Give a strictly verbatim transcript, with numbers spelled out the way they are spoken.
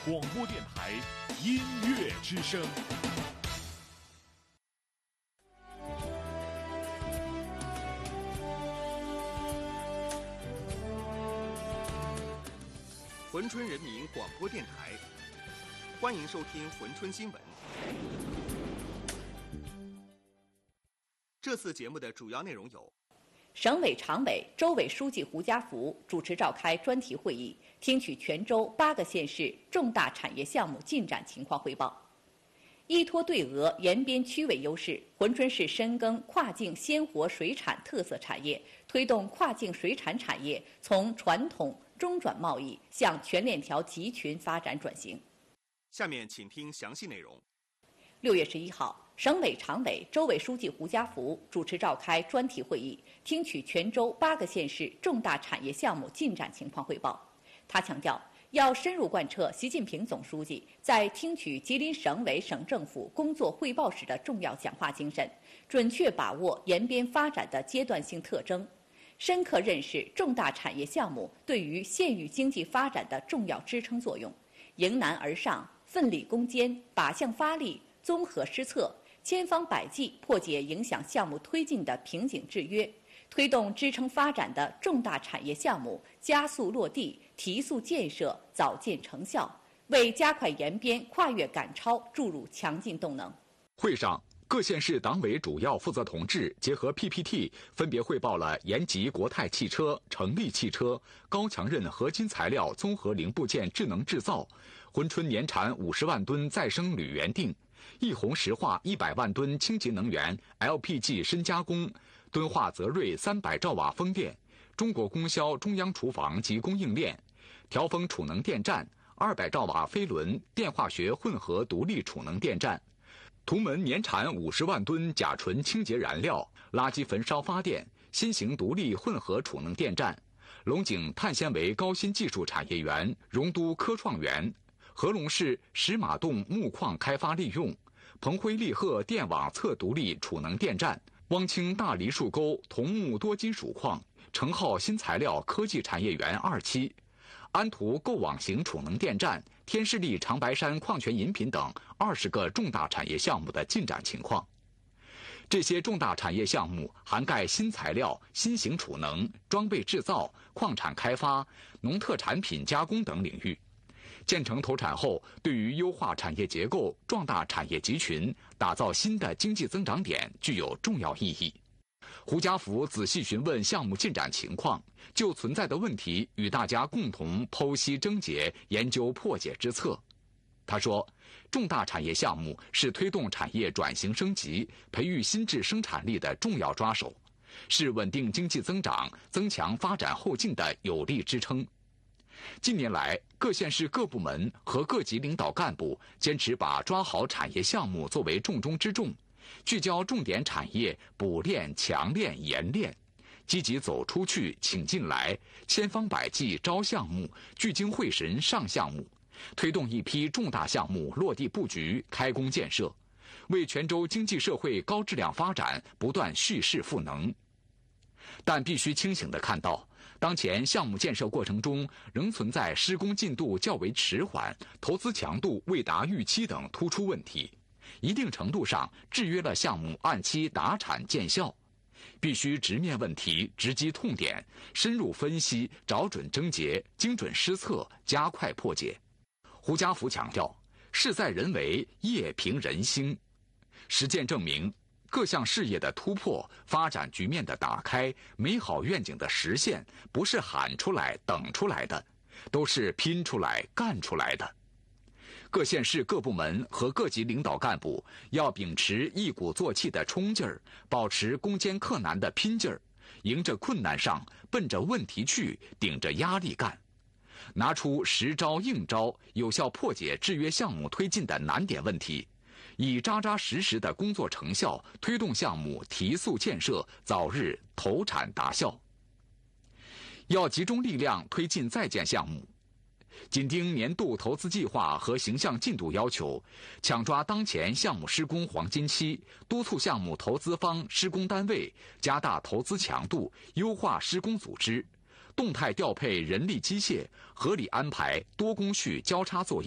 广播电台音乐之声。 珲春人民广播电台，欢迎收听珲春新闻。这次节目的主要内容有： 省委常委、州委书记胡家福主持召开专题会议，听取全州八个县市重大产业项目进展情况汇报。依托对俄沿边区位优势，珲春市深耕跨境鲜活水产特色产业，推动跨境水产产业从传统中转贸易向全链条集群发展转型。 下面请听详细内容。 六月十一号，省委常委、州委书记胡家福主持召开专题会议，听取全州八个县市重大产业项目进展情况汇报。他强调，要深入贯彻习近平总书记在听取吉林省委省政府工作汇报时的重要讲话精神，准确把握沿边发展的阶段性特征，深刻认识重大产业项目对于县域经济发展的重要支撑作用，迎难而上，奋力攻坚，靶向发力，综合施策，千方百计破解影响项目推进的瓶颈制约，推动支撑发展的重大产业项目加速落地、提速建设早见成效，为加快沿边跨越赶超注入强劲动能。 会上，各县市党委主要负责同志结合 P P T 分别汇报了延吉国泰汽车、成立汽车、高强韧合金材料综合零部件智能制造、珲春年产五十万吨再生铝原锭、益宏石化一百万吨清洁能源 L P G 深加工、敦化泽瑞三百兆瓦风电、中国供销中央厨房及供应链、调峰储能电站二百兆瓦飞轮电化学混合独立储能电站、图门年产五十万吨甲醇清洁燃料垃圾焚烧发电新型独立混合储能电站、龙井碳纤维高新技术产业园荣都科创园、合龙市石马洞木矿开发利用、鹏辉利鹤电网侧独立储能电站、汪清大梨树沟桐木多金属矿、成浩新材料科技产业园二期、安图构网型储能电站、天士力长白山矿泉饮品等二十个重大产业项目的进展情况。这些重大产业项目涵盖新材料、新型储能、装备制造、矿产开发、农特产品加工等领域。建成投产后，对于优化产业结构、壮大产业集群、打造新的经济增长点具有重要意义。胡家福仔细询问项目进展情况，就存在的问题与大家共同剖析症结，研究破解之策。他说，重大产业项目是推动产业转型升级、培育新质生产力的重要抓手，是稳定经济增长、增强发展后劲的有力支撑。近年来，各县市各部门和各级领导干部坚持把抓好产业项目作为重中之重，聚焦重点产业，补链、强链、研链，积极走出去、请进来，千方百计招项目，聚精会神上项目，推动一批重大项目落地布局、开工建设，为全州经济社会高质量发展不断蓄势赋能。但必须清醒地看到，当前项目建设过程中仍存在施工进度较为迟缓、投资强度未达预期等突出问题，一定程度上制约了项目按期达产见效。必须直面问题，直击痛点，深入分析，找准症结，精准施策，加快破解。胡家福强调，事在人为，业凭人兴。实践证明，各项事业的突破、发展局面的打开、美好愿景的实现，不是喊出来、等出来的，都是拼出来、干出来的。各县市各部门和各级领导干部要秉持一鼓作气的冲劲儿，保持攻坚克难的拼劲儿，迎着困难上，奔着问题去，顶着压力干，拿出实招硬招，有效破解制约项目推进的难点问题，以扎扎实实的工作成效推动项目提速建设，早日投产达效。要集中力量推进在建项目，紧盯年度投资计划和形象进度要求，抢抓当前项目施工黄金期，督促项目投资方、施工单位加大投资强度，优化施工组织，动态调配人力机械，合理安排多工序交叉作业。